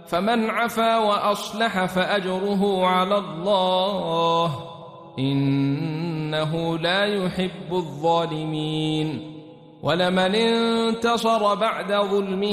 فمن عفا وأصلح فأجره على الله إنه لا يحب الظالمين ولمن انتصر بعد ظلمه